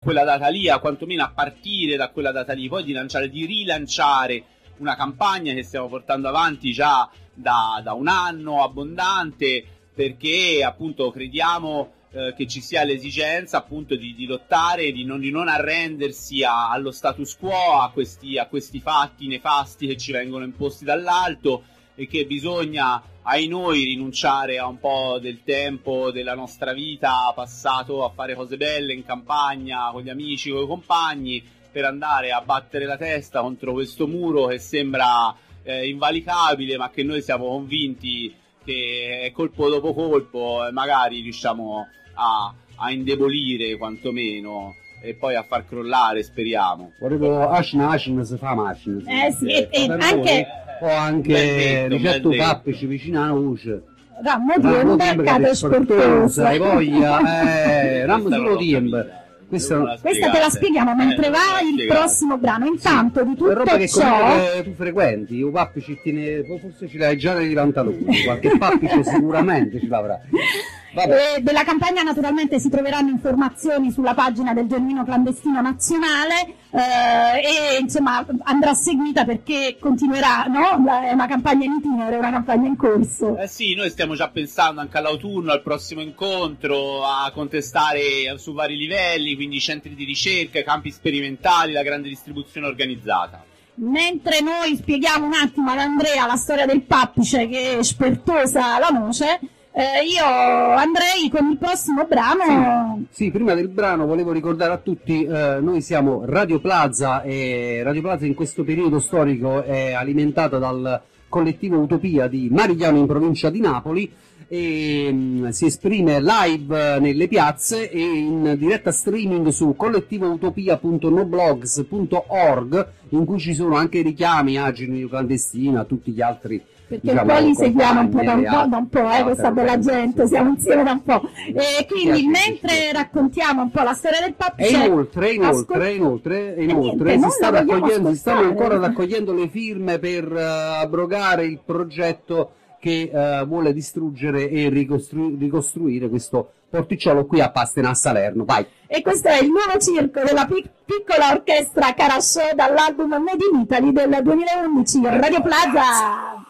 quella data lì, quantomeno a partire da quella data lì, poi di rilanciare una campagna che stiamo portando avanti già da un anno abbondante, perché appunto crediamo che ci sia l'esigenza appunto di lottare, di non arrendersi allo status quo, a questi fatti nefasti che ci vengono imposti dall'alto, e che bisogna, ai noi, rinunciare a un po' del tempo della nostra vita passato a fare cose belle in campagna con gli amici, con i compagni, per andare a battere la testa contro questo muro che sembra invalicabile, ma che noi siamo convinti che colpo dopo colpo magari riusciamo a indebolire quantomeno, e poi a far crollare, speriamo. Volevo Ashna si fa macchina. Sì, e anche o anche ricetto pappici vicino alla voce. Rammo di un mercato sportoso. Hai voglia, rammo solo tempo. Questa te la spieghiamo mentre va il prossimo brano. Intanto di tutto roba che ciò tu frequenti, i pappici forse ce l'hai già nei pantaloni, qualche pappice sicuramente ce l'avrà. Della campagna naturalmente si troveranno informazioni sulla pagina del Genuino Clandestino Nazionale, e insomma andrà seguita perché continuerà, no? È una campagna in itinere, è una campagna in corso. Sì, noi stiamo già pensando anche all'autunno, al prossimo incontro, a contestare su vari livelli, quindi centri di ricerca, campi sperimentali, la grande distribuzione organizzata. Mentre noi spieghiamo un attimo ad Andrea la storia del pappice, che è spertosa la noce, io andrei con il prossimo brano. Sì, prima del brano volevo ricordare a tutti, noi siamo Radio Plaza, e Radio Plaza in questo periodo storico è alimentata dal collettivo Utopia di Marigliano in provincia di Napoli, e si esprime live nelle piazze e in diretta streaming su collettivoutopia.noblogs.org, in cui ci sono anche richiami a Genuino Clandestino, a tutti gli altri, perché un po' li seguiamo un po' da un po', questa bella gente, siamo insieme da un po'. E quindi mentre raccontiamo un po' la storia del pappice, inoltre si stanno ancora raccogliendo le firme per abrogare il progetto che vuole distruggere e ricostruire questo porticciolo qui a Pastena a Salerno. Vai. E questo è il nuovo circo della piccola orchestra Carasciò dall'album Made in Italy del 2011, Radio Plaza.